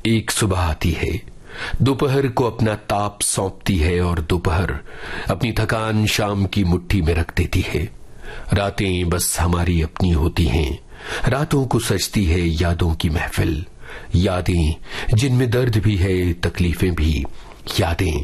एक सुबह आती है, दोपहर को अपना ताप सौंपती है और दोपहर अपनी थकान शाम की मुट्ठी में रख देती है। रातें बस हमारी अपनी होती हैं, रातों को सजती है यादों की महफिल, यादें जिनमें दर्द भी है, तकलीफें भी, यादें